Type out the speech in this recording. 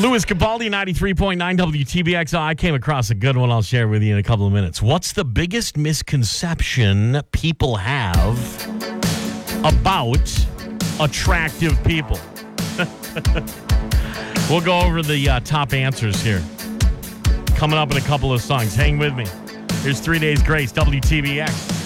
Louis Capaldi, 93.9 WTBX. I came across a good one I'll share with you in a couple of minutes. What's the biggest misconception people have about attractive people? We'll go over the top answers here. Coming up in a couple of songs. Hang with me. Here's 3 Days Grace, WTBX.